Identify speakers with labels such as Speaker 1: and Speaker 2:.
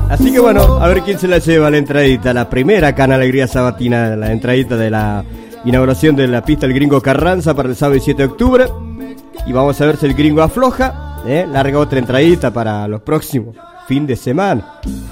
Speaker 1: Así que bueno, a ver quién se la lleva la entradita, la primera acá en Alegría Sabatina, la entradita de la inauguración de la pista del Gringo Carranza para el sábado y 7 de octubre. Y vamos a ver si el Gringo afloja, larga otra entradita para los próximos fin de semana.